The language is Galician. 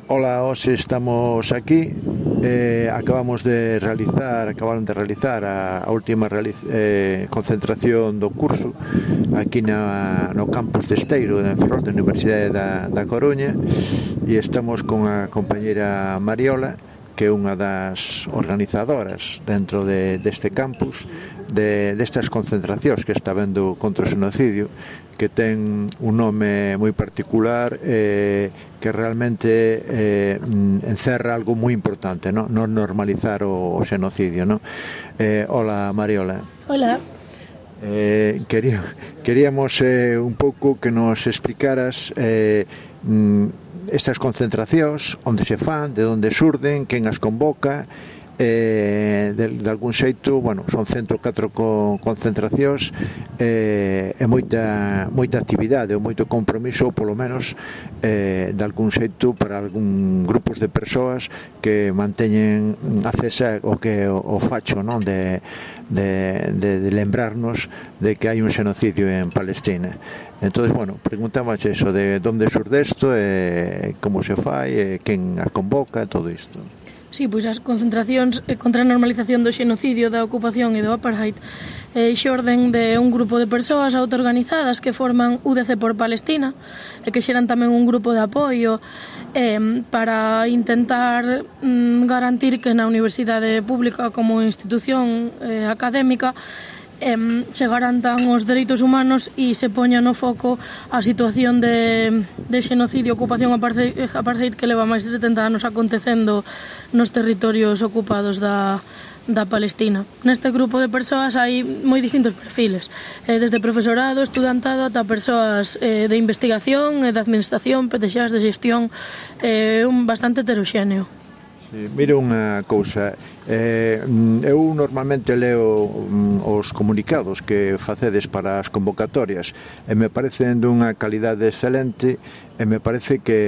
Ola, hoxe estamos aquí. Acabaron de realizar a última concentración do curso aquí no campus de Esteiro en Ferrol da Universidade da Coruña, e estamos con a compañeira Mariola, que é unha das organizadoras dentro deste campus destas concentracións que está vendo contra o xenocidio, que ten un nome moi particular, que realmente encerra algo moi importante, non normalizar o xenocidio, non? Hola, Mariola. Hola. Queríamos un pouco que nos explicaras estas concentracións, onde se fan, de onde surden, quen as convoca. De algún xeito, son 104 concentracións, e moita actividade ou moito compromiso, ou polo menos de algún xeito para algún grupos de persoas que manteñen acesa o facho, non, de lembrarnos de que hai un xenocidio en Palestina. Entonces, preguntamos eso, de onde surde isto, como se fai, quen as convoca, todo isto. Sí, pois as concentracións contra a normalización do xenocidio, da ocupación e do apartheid xorden de un grupo de persoas autoorganizadas que forman UDC por Palestina e que xeran tamén un grupo de apoio para intentar garantir que na universidade pública como institución académica se garantan os dereitos humanos e se poña no foco a situación de xenocidio, ocupación, apartheid que leva máis de 70 anos acontecendo nos territorios ocupados da Palestina. Neste grupo de persoas hai moi distintos perfiles, desde profesorado, estudantado, ata persoas de investigación e de administración, PTXs de xestión, bastante heteroxéneo. Mira unha cousa, eu normalmente leo os comunicados que facedes para as convocatorias e me parecen dunha calidade excelente, e me parece que